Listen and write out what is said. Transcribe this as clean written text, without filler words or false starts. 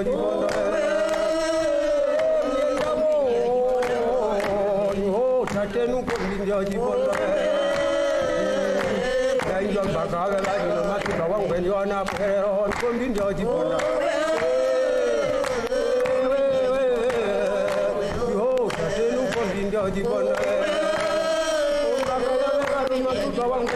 jibondo tatenu kombinjo jibondo dainjo bakawe la mati bawangwe yona pero kombinjo jibondo yo tatenu kombinjo jibondo